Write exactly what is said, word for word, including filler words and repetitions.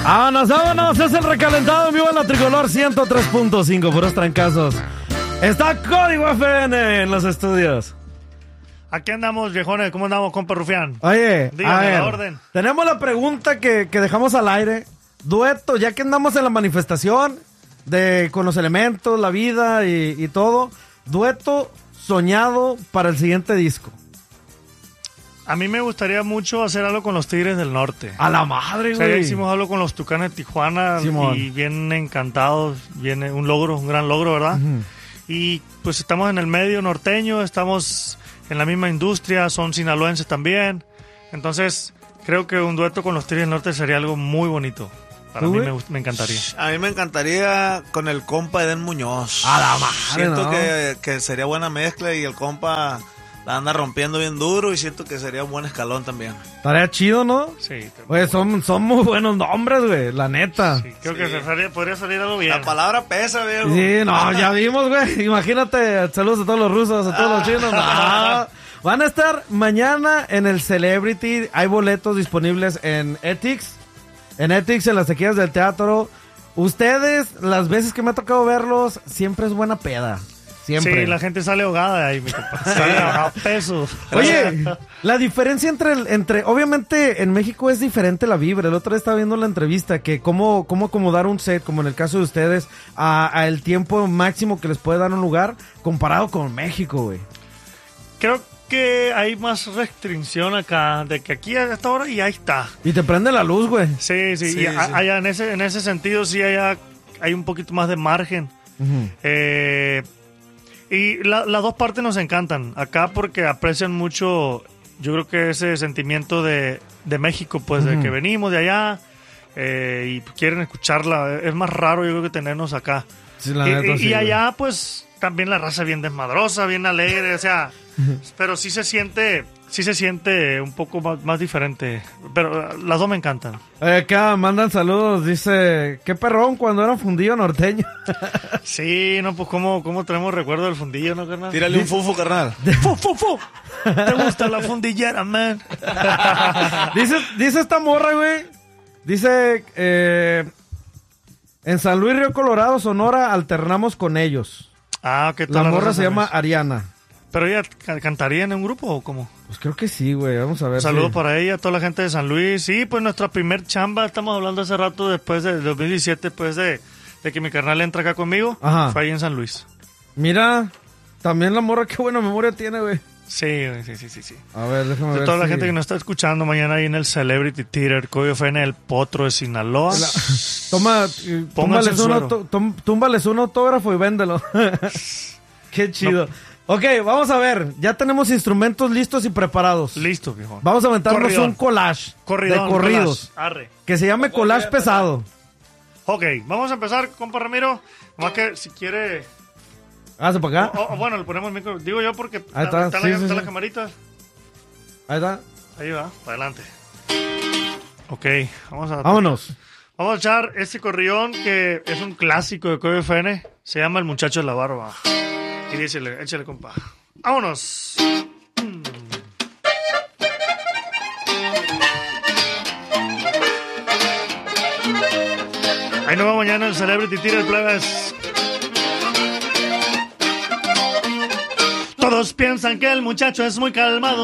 Vámonos, vámonos, es el recalentado en vivo en la Tricolor ciento tres punto cinco, puros trancazos. Está Código F N en los estudios. Aquí andamos, viejones, ¿cómo andamos, compa Rufián? Oye, dígame a ver, la orden. Tenemos la pregunta que, que dejamos al aire. Dueto, ya que andamos en la manifestación de con los elementos, la vida y, y todo. Dueto soñado para el siguiente disco. A mí me gustaría mucho hacer algo con los Tigres del Norte. A la madre, O sea, ya güey. hicimos algo con los Tucanes de Tijuana Simón. y bien encantados, viene un logro, un gran logro, ¿verdad? Ujú. Y pues estamos en el medio norteño, estamos en la misma industria, son sinaloenses también. Entonces, creo que un dueto con los Tigres del Norte sería algo muy bonito. Para ¿Tú, mí güey? me, gust- me encantaría. A mí me encantaría con el compa Eden Muñoz. A la madre, Siento ¿no? que, que sería buena mezcla y el compa la anda rompiendo bien duro y siento que sería un buen escalón también. Estaría chido, ¿no? Sí, Oye, son, son muy buenos nombres, güey, la neta. sí, creo Sí. que se salía- podría salir algo bien. La palabra pesa, viejo. Sí, no, ya vimos, güey. Imagínate, saludos a todos los rusos, a todos los chinos. No. Van a estar mañana en el Celebrity. Hay boletos disponibles en Ethics. En Ethics, en las sequías del teatro. Ustedes, las veces que me ha tocado verlos, siempre es buena peda. Siempre. Sí, la gente sale ahogada de ahí, mi compa. Sale ahogada, pesos. Oye, la diferencia entre, el- entre, obviamente en México es diferente la vibra. El otro día estaba viendo la entrevista que cómo, cómo acomodar un set, como en el caso de ustedes, a, a el tiempo máximo que les puede dar un lugar comparado con México, güey. Creo que hay más restricción acá, de que aquí a esta hora y ahí está. Y te prende la luz, güey. Sí, sí, Sí, y a- sí. allá en ese, en ese sentido sí allá hay un poquito más de margen. Ujú. Eh, y la- las dos partes nos encantan. Acá porque aprecian mucho, yo creo que ese sentimiento de, de México, pues de Ujú. que venimos de allá eh, y quieren escucharla. Es más raro yo creo que tenernos acá. Sí, la y, neta, y- sí, y güey. allá pues también la raza bien desmadrosa, bien alegre, o sea, pero sí se siente, sí se siente un poco más, más diferente. Pero uh, las dos me encantan. Eh, Acá mandan saludos, dice, qué perrón cuando era fundillo norteño. Sí, no, pues cómo, cómo tenemos recuerdo del fundillo, ¿no, carnal? Tírale un fufo, carnal. ¡Fu, fu, fu! ¿Te gusta la fundillera, man? dice, dice esta morra, güey, dice, eh, en San Luis Río Colorado, Sonora, alternamos con ellos. Ah, ¿qué La tal? morra raza se llama también? Ariana. ¿Pero ella ca- cantaría en un grupo o cómo? Pues creo que sí, güey, vamos a ver. Saludos si- para ella, a toda la gente de San Luis. Sí, pues nuestra primer chamba, estamos hablando hace rato, después del dos mil diecisiete, después de, de que mi carnal entra acá conmigo, Ajá. fue ahí en San Luis. Mira, también la morra, qué buena memoria tiene, güey. Sí, güey, sí, sí, sí, sí. A ver, déjame De ver. toda la si- gente que nos está escuchando mañana ahí en el Celebrity Theater, Código F N, el Potro de Sinaloa. La- Toma, eh, Pónganse túmbales el un, suero. auto- tum- túmbales un autógrafo y véndelo. Qué chido. Ok, vamos a ver. Ya tenemos instrumentos listos y preparados. Listo, viejo. Vamos a aventarnos Corridón. un collage Corridón, de corridos. collage. Arre. Que se llame collage pesado. Ok, vamos a empezar, compa Ramiro. Más que si quiere... Hágase para O, acá. o- o bueno, le ponemos el micro. Digo yo porque Ahí está, está sí, la, sí, está sí. la camarita. Ahí está. Ahí va, para adelante. Ok, vamos a... Vámonos. Vamos a echar este corrión que es un clásico de Código F N. Se llama El Muchacho de la Barba. Y dísele, échale, compa. ¡Vámonos! Ahí nos vemos mañana en el Celebrity Theater, plebes. Todos piensan que el muchacho es muy calmado.